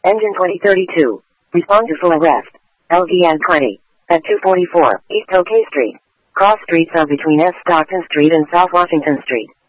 Engine 2032. Respond to full arrest. LDN 20. At 244 East OK Street. Cross streets are between S. Stockton Street and South Washington Street.